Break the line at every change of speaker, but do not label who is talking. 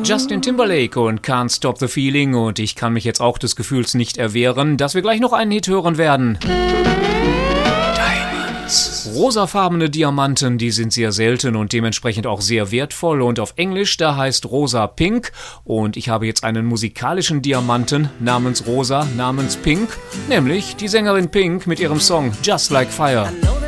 Justin Timberlake und Can't Stop the Feeling, und ich kann mich jetzt auch des Gefühls nicht erwehren, dass wir gleich noch einen Hit hören werden. Rosafarbene Diamanten, die sind sehr selten und dementsprechend auch sehr wertvoll, und auf Englisch, da heißt Rosa Pink, und ich habe jetzt einen musikalischen Diamanten namens Rosa, namens Pink, nämlich die Sängerin Pink mit ihrem Song Just Like Fire.